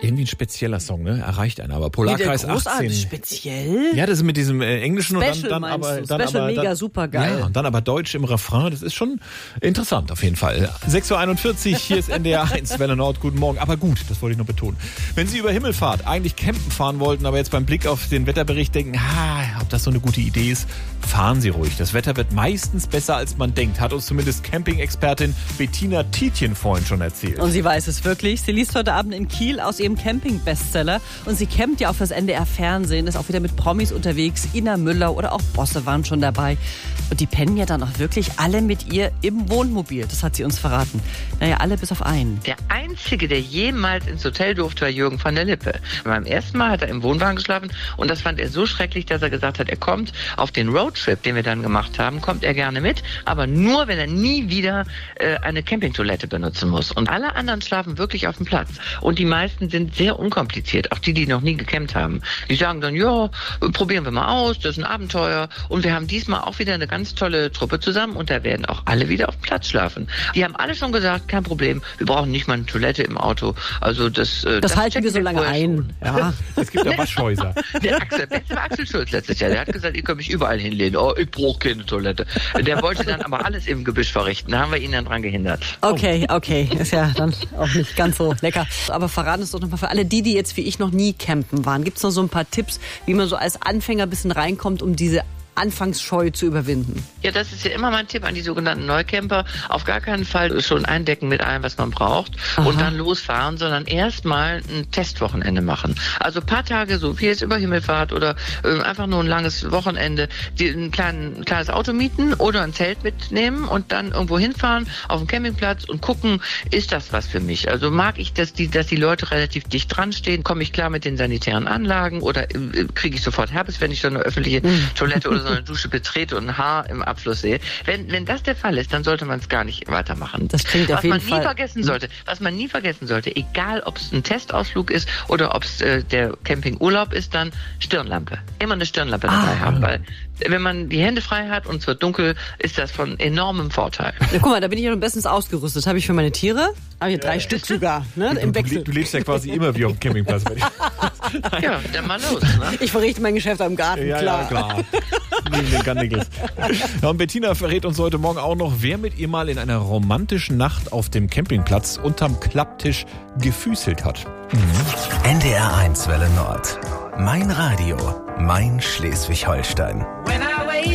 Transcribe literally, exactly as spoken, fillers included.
Irgendwie ein spezieller Song, ne? Erreicht einen aber. Polarkreis achtzehn. Speziell? Ja, das ist mit diesem äh, Englischen Special, und dann, dann aber... Du? Dann Special, aber, mega, dann, super geil. Ja, und dann aber Deutsch im Refrain. Das ist schon interessant auf jeden Fall. sechs Uhr einundvierzig, hier ist N D R eins, Welle Nord, guten Morgen. Aber gut, das wollte ich noch betonen. Wenn Sie über Himmelfahrt eigentlich campen fahren wollten, aber jetzt beim Blick auf den Wetterbericht denken, ah, ob das so eine gute Idee ist, fahren Sie ruhig. Das Wetter wird meistens besser, als man denkt. Hat uns zumindest Camping-Expertin Bettina Tietjen vorhin schon erzählt. Und sie weiß es wirklich. Sie liest heute Abend in Kiel aus ihrem Camping-Bestseller. Und sie campt ja auch fürs N D R-Fernsehen, ist auch wieder mit Promis unterwegs. Ina Müller oder auch Bosse waren schon dabei. Und die pennen ja dann auch wirklich alle mit ihr im Wohnmobil. Das hat sie uns verraten. Naja, alle bis auf einen. Der Einzige, der jemals ins Hotel durfte, war Jürgen van der Lippe. Beim ersten Mal hat er im Wohnwagen geschlafen und das fand er so schrecklich, dass er gesagt hat, er kommt auf den Roadtrip, den wir dann gemacht haben, kommt er gerne mit, aber nur, wenn er nie wieder äh, eine Campingtoilette benutzen muss. Und alle anderen schlafen wirklich auf dem Platz. Und die meisten sind sehr unkompliziert, auch die, die noch nie gecampt haben. Die sagen dann, ja, probieren wir mal aus, das ist ein Abenteuer. Und wir haben diesmal auch wieder eine ganz tolle Truppe zusammen und da werden auch alle wieder auf dem Platz schlafen. Die haben alle schon gesagt, kein Problem, wir brauchen nicht mal eine Toilette im Auto. Also das, das, das halten wir so lange ein. Ja. Es gibt ja Waschhäuser. Der Axel, beste war Axel Schulz letztes Jahr. Der hat gesagt, ihr könnt mich überall hinlehnen. Oh, ich brauche keine Toilette. Der wollte dann aber alles im Gebüsch verrichten. Da haben wir ihn dann dran gehindert. Okay, okay. Ist ja dann auch nicht ganz so lecker. Aber verraten es doch nochmal für alle die, die jetzt wie ich noch nie campen waren. Gibt es noch so ein paar Tipps, wie man so als Anfänger ein bisschen reinkommt, um diese Anfangsscheu zu überwinden? Ja, das ist ja immer mein Tipp an die sogenannten Neucamper. Auf gar keinen Fall schon eindecken mit allem, was man braucht. Aha. Und dann losfahren, sondern erstmal ein Testwochenende machen. Also ein paar Tage, so wie jetzt über Himmelfahrt oder äh, einfach nur ein langes Wochenende, die, ein, klein, ein kleines Auto mieten oder ein Zelt mitnehmen und dann irgendwo hinfahren auf dem Campingplatz und gucken, ist das was für mich? Also mag ich, dass die, dass die Leute relativ dicht dran stehen? Komme ich klar mit den sanitären Anlagen oder äh, kriege ich sofort Herpes, wenn ich so eine öffentliche mhm. Toilette oder so eine Dusche betrete und ein Haar im Abfluss sehe. Wenn, wenn das der Fall ist, dann sollte man es gar nicht weitermachen. Das klingt was auf jeden man nie Fall. vergessen sollte, was man nie vergessen sollte, egal ob es ein Testausflug ist oder ob es äh, der Campingurlaub ist, dann Stirnlampe. Immer eine Stirnlampe ah. dabei haben, weil wenn man die Hände frei hat und es wird dunkel, ist das von enormem Vorteil. Ja, guck mal, da bin ich ja schon bestens ausgerüstet. Habe ich für meine Tiere, habe ich drei ja, Stück sogar, ne, im Wechsel. Du, du lebst ja quasi immer wie auf dem Campingplatz. Ja, dann mal los. Ne? Ich verrichte mein Geschäft am Garten, ja, klar. Ja, klar. Ja, und Bettina verrät uns heute Morgen auch noch, wer mit ihr mal in einer romantischen Nacht auf dem Campingplatz unterm Klapptisch gefüßelt hat. Mhm. N D R eins Welle Nord. Mein Radio, mein Schleswig-Holstein.